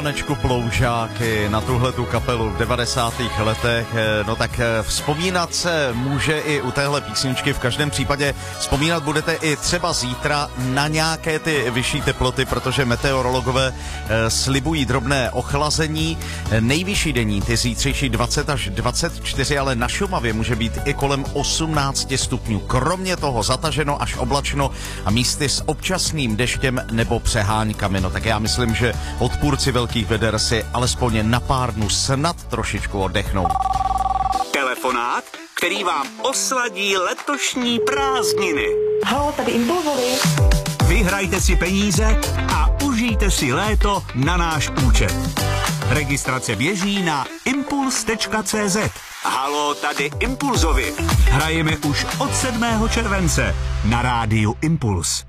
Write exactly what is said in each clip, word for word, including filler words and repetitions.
Nečku Ploužáky, na tuhletu kapelu v devadesátých letech, no tak vzpomínat se může i u téhle písničky, v každém případě vzpomínat budete i třeba zítra na nějaké ty vyšší teploty, protože meteorologové slibují drobné ochlazení. Nejvyšší denní, ty zítřejší dvacet až dvacet čtyři, ale na Šumavě může být i kolem osmnáct stupňů. Kromě toho zataženo až oblačno a místy s občasným deštěm nebo přeháňkami. No tak já myslím, že odpůrci velkých veder si alespoň na pár dnů snad trošičku oddechnou. Telefonát, který vám osladí letošní prázdniny. Haló, tady Impulzovi. Vyhrajte si peníze a užijte si léto na náš účet. Registrace běží na impuls tečka cé zet. Haló, tady Impulzovi. Hrajeme už od sedmého července na rádiu Impuls.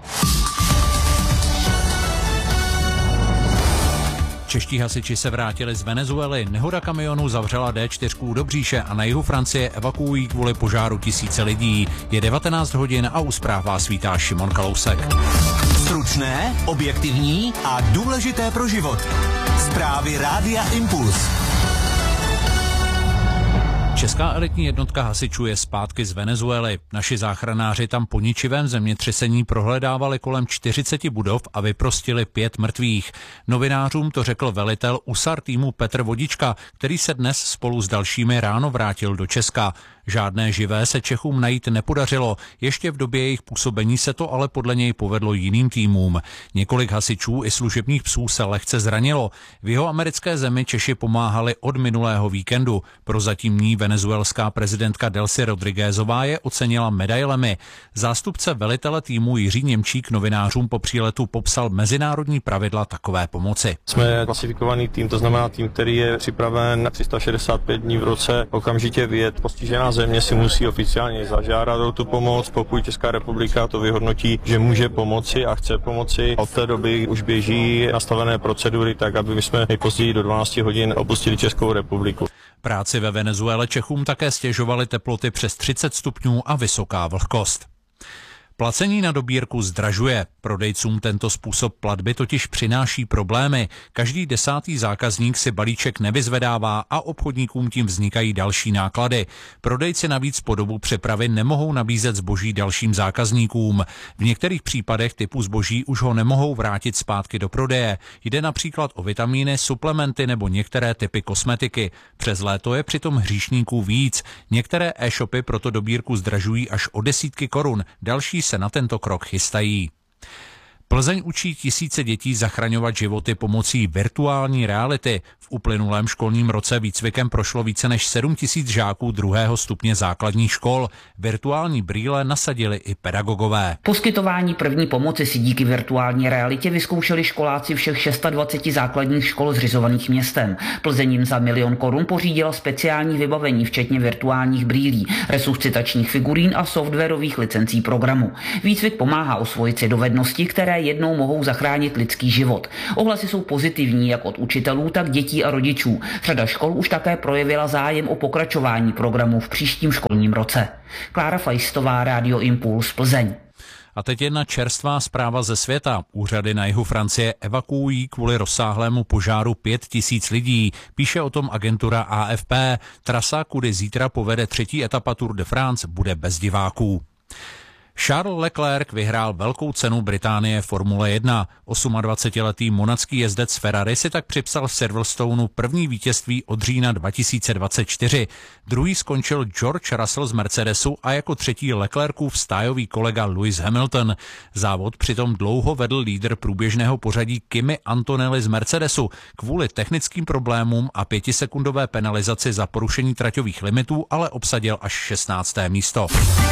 Čeští hasiči se vrátili z Venezuely, nehoda kamionů zavřela dé čtyři u Dobříše a na jihu Francie evakuují kvůli požáru tisíce lidí. Je devatenáct hodin a u zpráv vás vítá Šimon Kalousek. Stručné, objektivní a důležité pro život. Zprávy rádia Impuls. Česká elitní jednotka hasičů je zpátky z Venezuely. Naši záchranáři tam po ničivém zemětřesení prohledávali kolem čtyřicet budov a vyprostili pět mrtvých. Novinářům to řekl velitel U S A R týmu Petr Vodička, který se dnes spolu s dalšími ráno vrátil do Česka. Žádné živé se Čechům najít nepodařilo, ještě v době jejich působení se to ale podle něj povedlo jiným týmům. Několik hasičů i služebních psů se lehce zranilo. V jeho americké zemi Češi pomáhali od minulého víkendu. Prozatímní venezuelská prezidentka Delcy Rodriguezová je ocenila medailemi. Zástupce velitele týmu Jiří Němčík novinářům po příletu popsal mezinárodní pravidla takové pomoci. Jsme klasifikovaný tým, to znamená tým, který je připraven tři sta šedesát pět dní v roce okamžitě vyjet. Postižená země si musí oficiálně zažádat o tu pomoc, pokud Česká republika to vyhodnotí, že může pomoci a chce pomoci. Od té doby už běží nastavené procedury tak, aby my jsme nejpozději do dvanácti hodin opustili Českou republiku. Práci ve Venezuele Čechům také stěžovaly teploty přes třicet stupňů a vysoká vlhkost. Placení na dobírku zdražuje. Prodejcům tento způsob platby totiž přináší problémy. Každý desátý zákazník si balíček nevyzvedává a obchodníkům tím vznikají další náklady. Prodejci navíc po dobu přepravy nemohou nabízet zboží dalším zákazníkům. V některých případech typu zboží už ho nemohou vrátit zpátky do prodeje. Jde například o vitamíny, suplementy nebo některé typy kosmetiky. Přes léto je přitom hříšníků víc. Některé e-shopy proto dobírku zdražují až o desítky korun. Další se na tento krok chystají. Plzeň učí tisíce dětí zachraňovat životy pomocí virtuální reality. V uplynulém školním roce výcvikem prošlo více než sedm tisíc žáků druhého stupně základních škol. Virtuální brýle nasadili i pedagogové. Poskytování první pomoci si díky virtuální realitě vyzkoušeli školáci všech dvaceti šesti základních škol zřizovaných městem. Plzeň jim za milion korun pořídila speciální vybavení, včetně virtuálních brýlí, resuscitačních figurín a softwarových licencí programu. Výcvik pomáhá osvojit si dovednosti, které jednou mohou zachránit lidský život. Ohlasy jsou pozitivní jak od učitelů, tak dětí a rodičů. Řada škol už také projevila zájem o pokračování programu v příštím školním roce. Klára Fajstová, Rádio Impuls, Plzeň. A teď jedna čerstvá zpráva ze světa. Úřady na jihu Francie evakuují kvůli rozsáhlému požáru pět tisíc lidí. Píše o tom agentura A F P. Trasa, kudy zítra povede třetí etapa Tour de France, bude bez diváků. Charles Leclerc vyhrál velkou cenu Británie Formule jedna. dvacetiosmiletý monacký jezdec Ferrari si tak připsal v Silverstoneu první vítězství od října dva tisíce dvacet čtyři. Druhý skončil George Russell z Mercedesu a jako třetí Leclercův stájový kolega Lewis Hamilton. Závod přitom dlouho vedl lídr průběžného pořadí Kimi Antonelli z Mercedesu. Kvůli technickým problémům a pětisekundové penalizaci za porušení traťových limitů ale obsadil až šestnácté místo.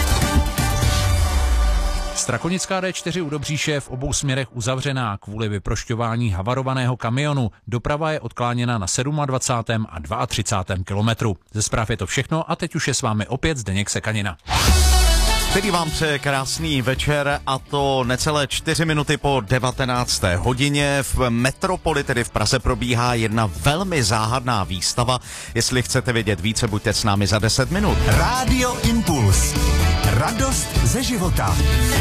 Strakonická dé čtyři u Dobříše je v obou směrech uzavřená kvůli vyprošťování havarovaného kamionu. Doprava je odkláněna na dvacátém sedmém a třicátém druhém kilometru. Ze zpráv je to všechno a teď už je s vámi opět Zdeněk Sekanina. Který vám přeje krásný večer, a to necelé čtyři minuty po devatenácté hodině. V Metropoli, tedy v Praze, probíhá jedna velmi záhadná výstava. Jestli chcete vědět více, buďte s námi za deset minut. Rádio Impuls. Radost ze života.